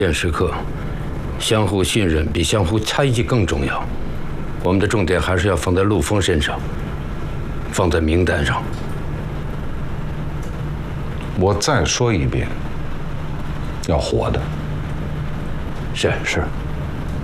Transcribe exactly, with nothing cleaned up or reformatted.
关键时刻，相互信任比相互猜忌更重要。我们的重点还是要放在陆丰身上，放在名单上。 我再说一遍，要活的。 是是。